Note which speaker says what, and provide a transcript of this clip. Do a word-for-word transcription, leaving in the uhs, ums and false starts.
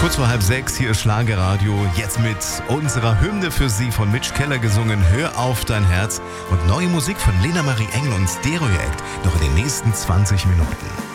Speaker 1: Kurz vor halb sechs, hier ist Schlagerradio, jetzt mit unserer Hymne für Sie von Mitch Keller gesungen, Hör auf dein Herz, und neue Musik von Lena Marie Engel und Stereoact noch in den nächsten zwanzig Minuten.